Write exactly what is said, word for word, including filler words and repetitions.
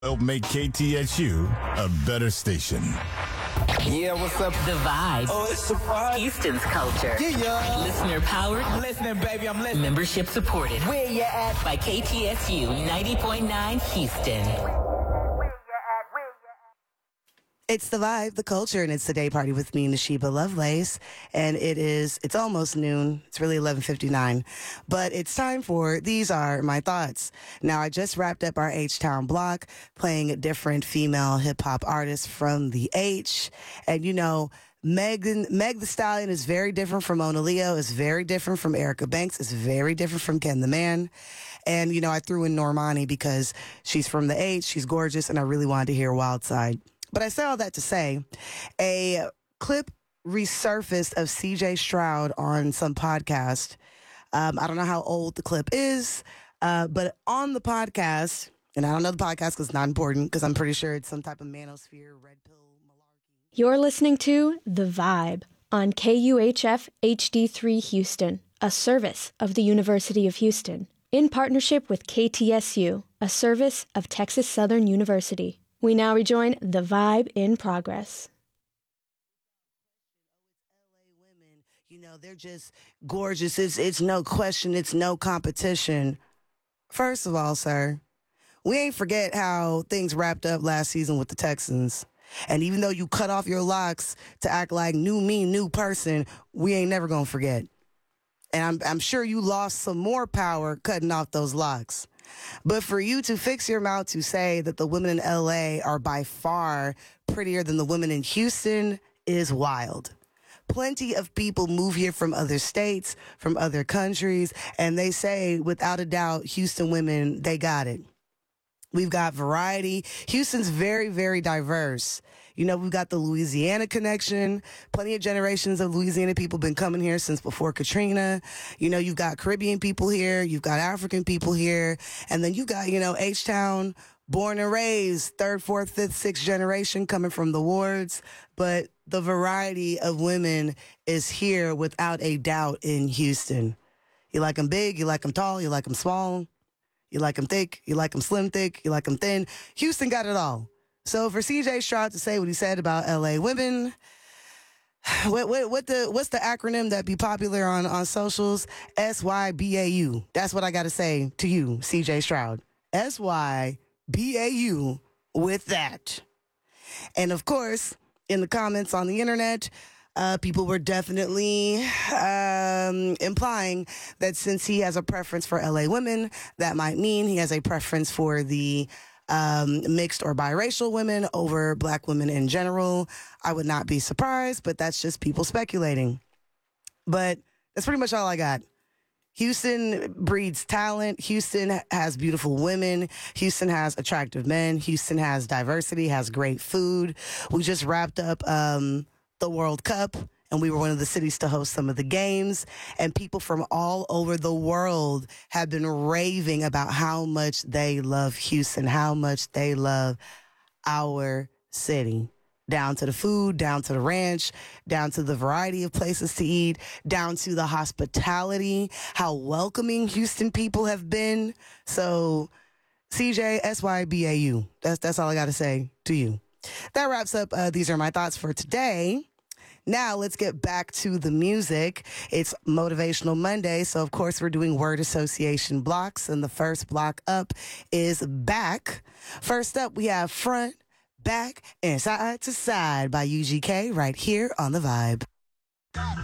Help make K T S U a better station. Yeah, what's up? The Vibe. Oh, it's the vibe. Houston's culture. Yeah, yeah. Listener powered. I'm listening, baby. I'm listening. Membership supported. Where you at? By K T S U ninety point nine Houston. It's the vibe, the culture, and it's the day party with me, Nashiba Lovelace. And it is, it's almost noon. It's really eleven fifty-nine. But it's time for These Are My Thoughts. Now, I just wrapped up our H-Town block playing different female hip-hop artists from the H. And, you know, Megan, Meg Thee Stallion is very different from Mona Leo, is very different from Erica Banks, is very different from Ken the Man. And, you know, I threw in Normani because she's from the H, she's gorgeous, and I really wanted to hear Wild Side. But I say all that to say, a clip resurfaced of C J Stroud on some podcast. Um, I don't know how old the clip is, uh, but on the podcast, and I don't know the podcast because it's not important because I'm pretty sure it's some type of manosphere, red pill, malarkey. You're listening to The Vibe on K U H F H D three Houston, a service of the University of Houston, in partnership with K T S U, a service of Texas Southern University. We now rejoin The Vibe in progress. You know, they're just gorgeous. It's, it's no question. It's no competition. First of all, sir, we ain't forget how things wrapped up last season with the Texans. And even though you cut off your locks to act like new me, new person, we ain't never going to forget. And I'm, I'm sure you lost some more power cutting off those locks. But for you to fix your mouth to say that the women in L A are by far prettier than the women in Houston is wild. Plenty of people move here from other states, from other countries, and they say, without a doubt, Houston women, they got it. We've got variety. Houston's very, very diverse. You know, we've got the Louisiana connection. Plenty of generations of Louisiana people been coming here since before Katrina. You know, you've got Caribbean people here. You've got African people here. And then you got, you know, H-Town, born and raised, third, fourth, fifth, sixth generation coming from the wards. But the variety of women is here without a doubt in Houston. You like them big, you like them tall, you like them small. You like them thick, you like them slim thick, you like them thin. Houston got it all. So for C J Stroud to say what he said about L A women, what what what the what's the acronym that be popular on, on socials? S Y B A U. That's what I got to say to you, C J Stroud. S Y B A U with that. And of course, in the comments on the internet, Uh, people were definitely um, implying that since he has a preference for L A women, that might mean he has a preference for the um, mixed or biracial women over black women in general. I would not be surprised, but that's just people speculating. But that's pretty much all I got. Houston breeds talent. Houston has beautiful women. Houston has attractive men. Houston has diversity, has great food. We just wrapped up um, the World Cup, and we were one of the cities to host some of the games, and people from all over the world have been raving about how much they love Houston, how much they love our city. Down to the food, down to the ranch, down to the variety of places to eat, down to the hospitality, how welcoming Houston people have been. So, C J, S Y B A U. That's, that's all I got to say to you. That wraps up uh, These Are My Thoughts for today. Now, let's get back to the music. It's Motivational Monday, so of course we're doing word association blocks, and the first block up is back. First up, we have front, back, and side to side by U G K right here on The Vibe.